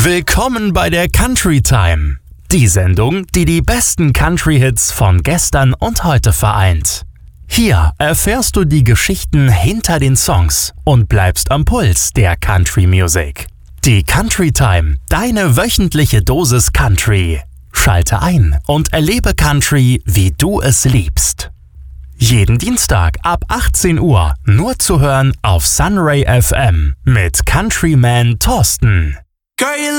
Willkommen bei der Country Time, die Sendung, die die besten Country-Hits von gestern und heute vereint. Hier erfährst du die Geschichten hinter den Songs und bleibst am Puls der Country Music. Die Country Time, deine wöchentliche Dosis Country. Schalte ein und erlebe Country, wie du es liebst. Jeden Dienstag ab 18 Uhr nur zu hören auf Sunray FM mit Countryman Thorsten. Girl, you